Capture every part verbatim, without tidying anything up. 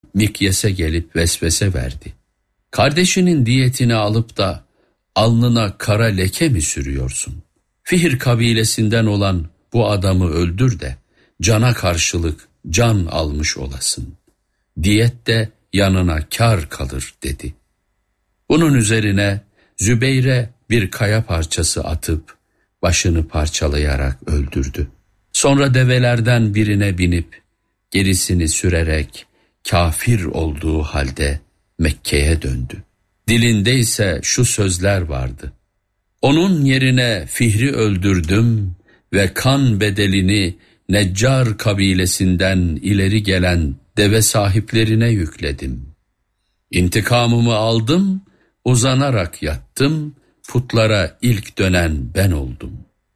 Mikyes'e gelip vesvese verdi. Kardeşinin diyetini alıp da alnına kara leke mi sürüyorsun? Fihr kabilesinden olan bu adamı öldür de cana karşılık can almış olasın. Diyet de yanına kâr kalır dedi. Bunun üzerine Zübeyre bir kaya parçası atıp başını parçalayarak öldürdü. Sonra develerden birine binip gerisini sürerek kafir olduğu halde Mekke'ye döndü. Dilinde ise şu sözler vardı: onun yerine Fihr'i öldürdüm ve kan bedelini Neccar kabilesinden ileri gelen deve sahiplerine yükledim. İntikamımı aldım, uzanarak yattım, putlara ilk dönen ben oldum.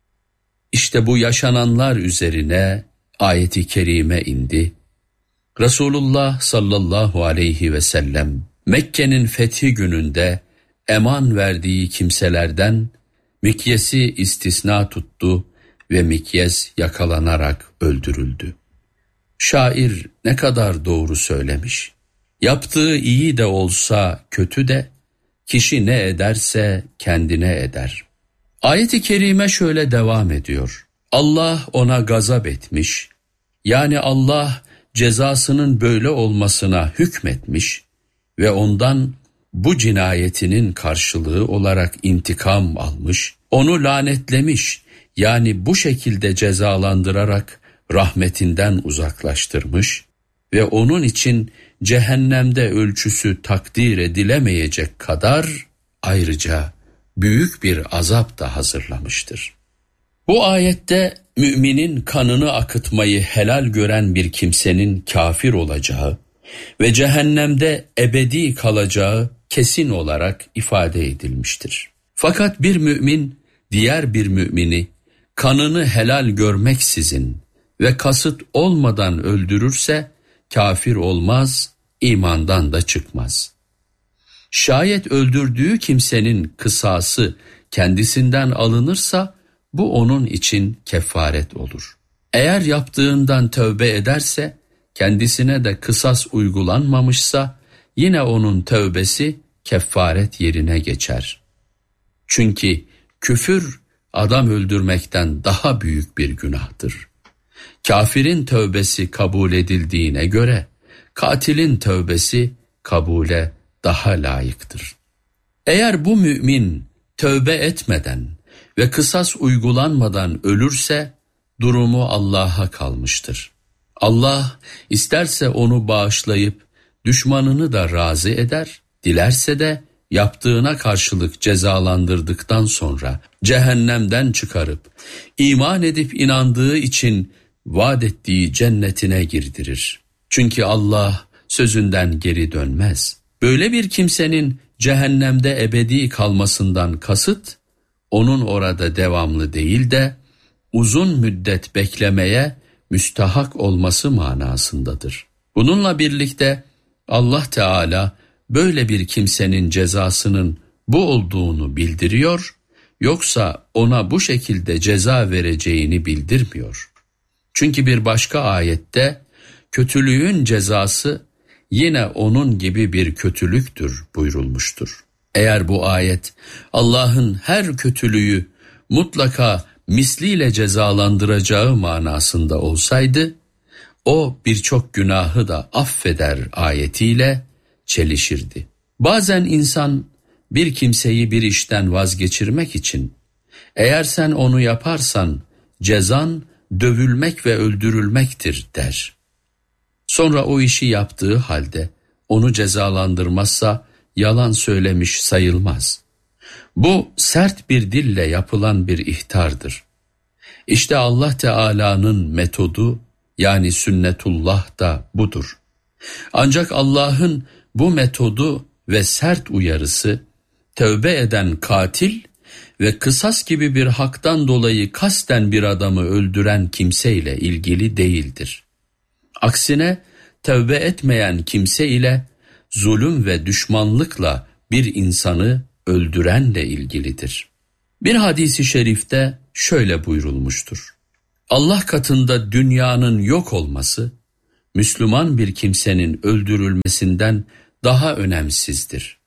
İşte bu yaşananlar üzerine ayet-i kerime indi. Resulullah sallallahu aleyhi ve sellem Mekke'nin fethi gününde eman verdiği kimselerden Mikyes'i istisna tuttu ve Mikyes yakalanarak öldürüldü. Şair ne kadar doğru söylemiş. Yaptığı iyi de olsa kötü de kişi ne ederse kendine eder. Ayet-i kerime şöyle devam ediyor. Allah ona gazap etmiş, yani Allah cezasının böyle olmasına hükmetmiş ve ondan bu cinayetinin karşılığı olarak intikam almış, onu lanetlemiş, yani bu şekilde cezalandırarak rahmetinden uzaklaştırmış ve onun için cehennemde ölçüsü takdir edilemeyecek kadar ayrıca büyük bir azap da hazırlamıştır. Bu ayette müminin kanını akıtmayı helal gören bir kimsenin kafir olacağı ve cehennemde ebedi kalacağı kesin olarak ifade edilmiştir. Fakat bir mümin diğer bir mümini kanını helal görmeksizin ve kasıt olmadan öldürürse kafir olmaz, imandan da çıkmaz. Şayet öldürdüğü kimsenin kısası kendisinden alınırsa bu onun için kefaret olur. Eğer yaptığından tövbe ederse, kendisine de kısas uygulanmamışsa yine onun tövbesi kefaret yerine geçer. Çünkü küfür adam öldürmekten daha büyük bir günahtır. Kafirin tövbesi kabul edildiğine göre katilin tövbesi kabule daha layıktır. Eğer bu mümin tövbe etmeden ve kısas uygulanmadan ölürse durumu Allah'a kalmıştır. Allah isterse onu bağışlayıp düşmanını da razı eder, dilerse de yaptığına karşılık cezalandırdıktan sonra cehennemden çıkarıp iman edip inandığı için vaat ettiği cennetine girdirir. Çünkü Allah sözünden geri dönmez. Böyle bir kimsenin cehennemde ebedi kalmasından kasıt, onun orada devamlı değil de uzun müddet beklemeye müstahak olması manasındadır. Bununla birlikte Allah Teala böyle bir kimsenin cezasının bu olduğunu bildiriyor, yoksa ona bu şekilde ceza vereceğini bildirmiyor. Çünkü bir başka ayette kötülüğün cezası yine onun gibi bir kötülüktür buyurulmuştur. Eğer bu ayet Allah'ın her kötülüğü mutlaka misliyle cezalandıracağı manasında olsaydı, o birçok günahı da affeder ayetiyle çelişirdi. Bazen insan bir kimseyi bir işten vazgeçirmek için, eğer sen onu yaparsan cezan dövülmek ve öldürülmektir der. Sonra o işi yaptığı halde onu cezalandırmazsa yalan söylemiş sayılmaz. Bu sert bir dille yapılan bir ihtardır. İşte Allah Teala'nın metodu, yani sünnetullah da budur. Ancak Allah'ın bu metodu ve sert uyarısı tövbe eden katil ve kısas gibi bir haktan dolayı kasten bir adamı öldüren kimseyle ilgili değildir. Aksine tövbe etmeyen kimse ile zulüm ve düşmanlıkla bir insanı öldürenle ilgilidir. Bir hadis-i şerifte şöyle buyurulmuştur: Allah katında dünyanın yok olması, Müslüman bir kimsenin öldürülmesinden daha önemsizdir.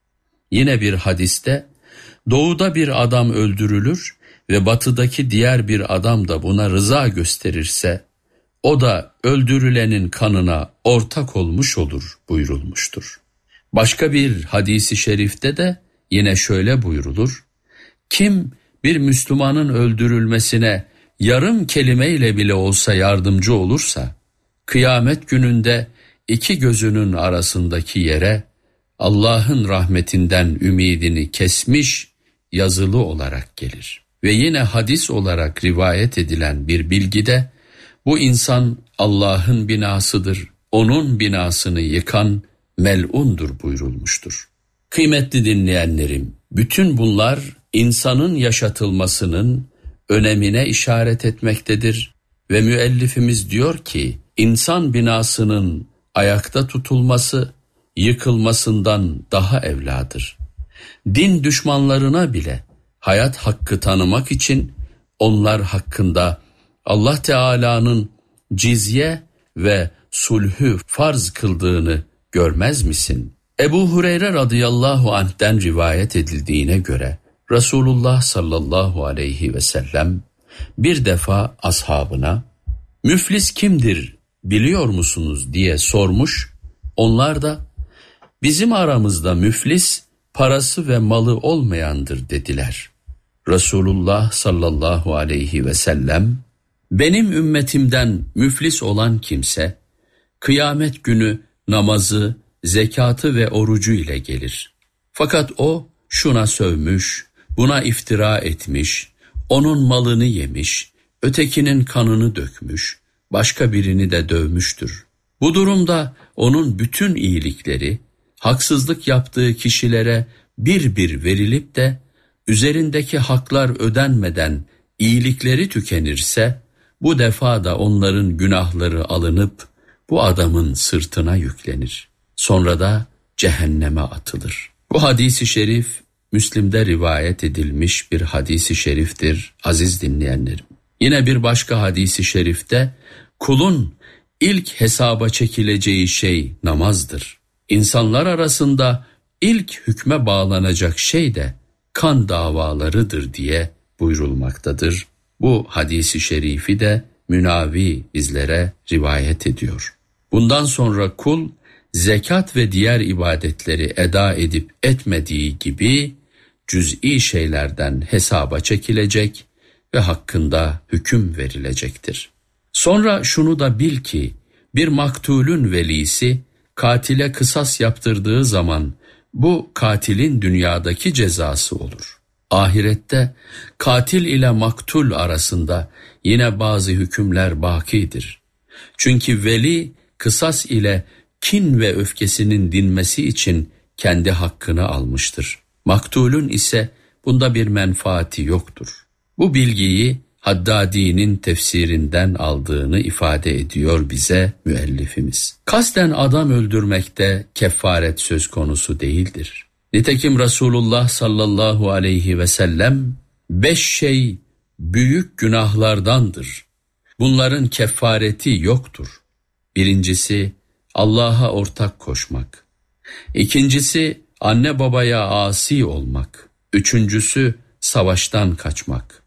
Yine bir hadiste, doğuda bir adam öldürülür ve batıdaki diğer bir adam da buna rıza gösterirse, o da öldürülenin kanına ortak olmuş olur buyurulmuştur. Başka bir hadisi şerifte de yine şöyle buyurulur: kim bir Müslümanın öldürülmesine yarım kelimeyle bile olsa yardımcı olursa, kıyamet gününde iki gözünün arasındaki yere Allah'ın rahmetinden ümidini kesmiş yazılı olarak gelir. Ve yine hadis olarak rivayet edilen bir bilgide, bu insan Allah'ın binasıdır, onun binasını yıkan mel'undur buyurulmuştur. Kıymetli dinleyenlerim, bütün bunlar insanın yaşatılmasının önemine işaret etmektedir ve müellifimiz diyor ki, insan binasının ayakta tutulması yıkılmasından daha evladır. Din düşmanlarına bile hayat hakkı tanımak için onlar hakkında Allah Teala'nın cizye ve sulhü farz kıldığını görmez misin? Ebu Hureyre radıyallahu anh'ten rivayet edildiğine göre Resulullah sallallahu aleyhi ve sellem bir defa ashabına müflis kimdir biliyor musunuz diye sormuş. Onlar da bizim aramızda müflis parası ve malı olmayandır dediler. Resulullah sallallahu aleyhi ve sellem benim ümmetimden müflis olan kimse kıyamet günü namazı, zekatı ve orucu ile gelir. Fakat o şuna sövmüş, buna iftira etmiş, onun malını yemiş, ötekinin kanını dökmüş, başka birini de dövmüştür. Bu durumda onun bütün iyilikleri haksızlık yaptığı kişilere bir bir verilip de üzerindeki haklar ödenmeden iyilikleri tükenirse, bu defa da onların günahları alınıp bu adamın sırtına yüklenir. Sonra da cehenneme atılır. Bu hadisi şerif Müslim'de rivayet edilmiş bir hadisi şeriftir aziz dinleyenlerim. Yine bir başka hadisi şerifte kulun ilk hesaba çekileceği şey namazdır. İnsanlar arasında ilk hükme bağlanacak şey de kan davalarıdır diye buyurulmaktadır. Bu hadisi şerifi de Münavi bizlere rivayet ediyor. Bundan sonra kul zekat ve diğer ibadetleri eda edip etmediği gibi cüz'i şeylerden hesaba çekilecek ve hakkında hüküm verilecektir. Sonra şunu da bil ki bir maktulün velisi katile kısas yaptırdığı zaman bu katilin dünyadaki cezası olur. Ahirette katil ile maktul arasında yine bazı hükümler bakidir. Çünkü veli kısas ile kin ve öfkesinin dinmesi için kendi hakkını almıştır. Maktulün ise bunda bir menfaati yoktur. Bu bilgiyi Haddadi'nin tefsirinden aldığını ifade ediyor bize müellifimiz. Kasten adam öldürmekte kefaret söz konusu değildir. Nitekim Resulullah sallallahu aleyhi ve sellem beş şey büyük günahlardandır. Bunların kefareti yoktur. Birincisi Allah'a ortak koşmak. İkincisi anne babaya asi olmak. Üçüncüsü savaştan kaçmak.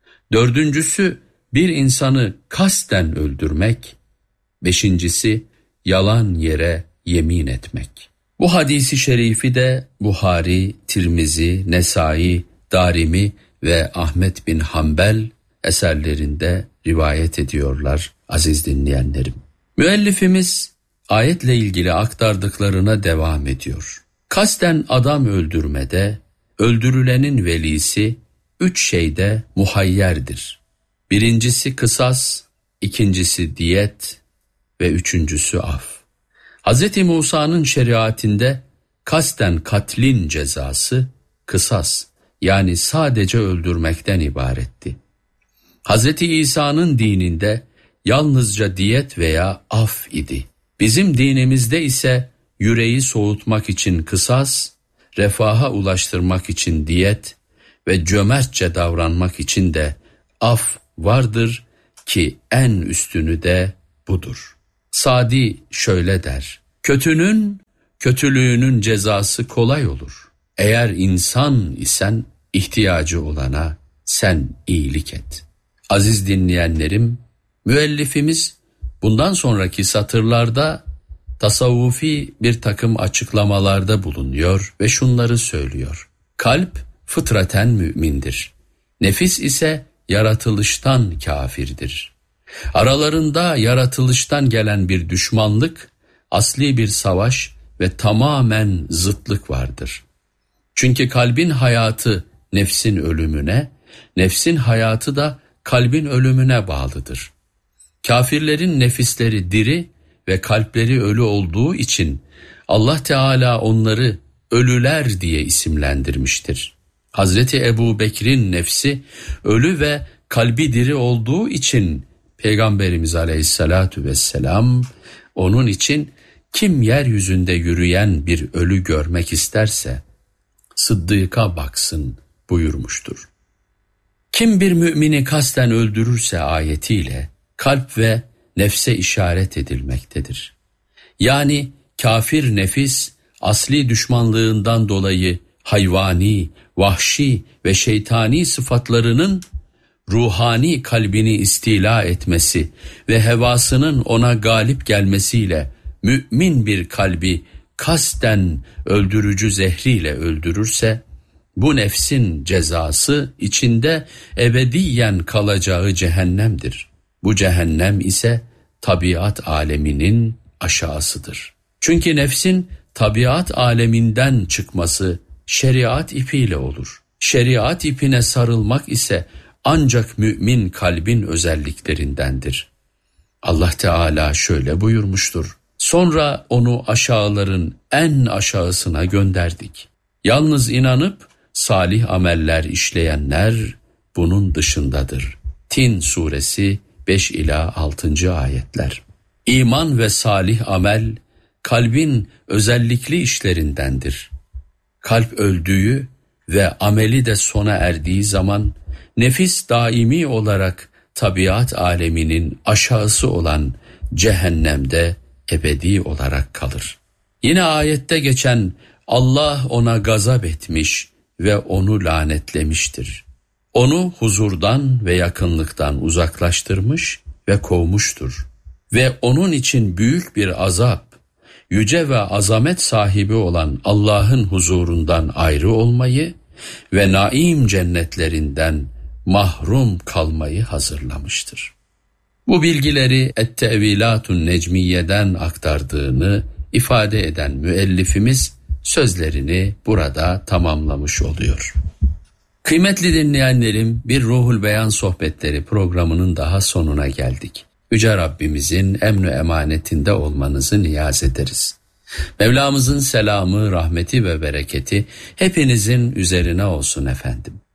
Dördüncüsü bir insanı kasten öldürmek. Beşincisi yalan yere yemin etmek. Bu hadisi şerifi de Buhari, Tirmizi, Nesai, Darimi ve Ahmet bin Hanbel eserlerinde rivayet ediyorlar aziz dinleyenlerim. Müellifimiz ayetle ilgili aktardıklarına devam ediyor. Kasten adam öldürmede öldürülenin velisi üç şeyde muhayyerdir. Birincisi kısas, ikincisi diyet ve üçüncüsü af. Hz. Musa'nın şeriatinde kasten katlin cezası kısas, yani sadece öldürmekten ibaretti. Hz. İsa'nın dininde yalnızca diyet veya af idi. Bizim dinimizde ise yüreği soğutmak için kısas, refaha ulaştırmak için diyet ve cömertçe davranmak için de af vardır ki en üstünü de budur. Sadi şöyle der: kötünün, kötülüğünün cezası kolay olur. Eğer insan isen ihtiyacı olana sen iyilik et. Aziz dinleyenlerim, müellifimiz bundan sonraki satırlarda tasavvufi bir takım açıklamalarda bulunuyor ve şunları söylüyor. Kalp fıtraten mümindir. Nefis ise yaratılıştan kafirdir. Aralarında yaratılıştan gelen bir düşmanlık, asli bir savaş ve tamamen zıtlık vardır. Çünkü kalbin hayatı nefsin ölümüne, nefsin hayatı da kalbin ölümüne bağlıdır. Kafirlerin nefisleri diri ve kalpleri ölü olduğu için Allah Teala onları ölüler diye isimlendirmiştir. Hazreti Ebu Bekir'in nefsi ölü ve kalbi diri olduğu için Peygamberimiz Aleyhisselatü Vesselam onun için kim yeryüzünde yürüyen bir ölü görmek isterse Sıddık'a baksın buyurmuştur. Kim bir mümini kasten öldürürse ayetiyle kalp ve nefse işaret edilmektedir. Yani kafir nefis asli düşmanlığından dolayı hayvani, vahşi ve şeytani sıfatlarının ruhani kalbini istila etmesi ve hevasının ona galip gelmesiyle mümin bir kalbi kasten öldürücü zehriyle öldürürse, bu nefsin cezası içinde ebediyen kalacağı cehennemdir. Bu cehennem ise tabiat aleminin aşağısıdır. Çünkü nefsin tabiat aleminden çıkması şeriat ipiyle olur. Şeriat ipine sarılmak ise ancak mümin kalbin özelliklerindendir. Allah Teala şöyle buyurmuştur: sonra onu aşağıların en aşağısına gönderdik. Yalnız inanıp salih ameller işleyenler bunun dışındadır. Tin suresi beş ila altıncı ayetler. İman ve salih amel kalbin özellikli işlerindendir. Kalp öldüğü ve ameli de sona erdiği zaman nefis daimi olarak tabiat aleminin aşağısı olan cehennemde ebedi olarak kalır. Yine ayette geçen Allah ona gazap etmiş ve onu lanetlemiştir. Onu huzurdan ve yakınlıktan uzaklaştırmış ve kovmuştur. Ve onun için büyük bir azap, yüce ve azamet sahibi olan Allah'ın huzurundan ayrı olmayı ve naim cennetlerinden mahrum kalmayı hazırlamıştır. Bu bilgileri Et-Tevilatun Necmiye'den aktardığını ifade eden müellifimiz sözlerini burada tamamlamış oluyor. Kıymetli dinleyenlerim, bir Ruhul Beyan Sohbetleri programının daha sonuna geldik. Yüce Rabbimizin emn-i emanetinde olmanızı niyaz ederiz. Mevlamızın selamı, rahmeti ve bereketi hepinizin üzerine olsun efendim.